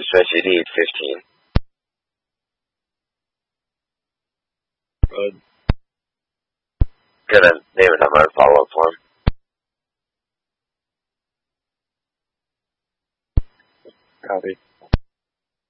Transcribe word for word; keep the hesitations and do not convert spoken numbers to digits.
Express U D eight fifteen. Good. Gonna name a number and follow up for him. Copy.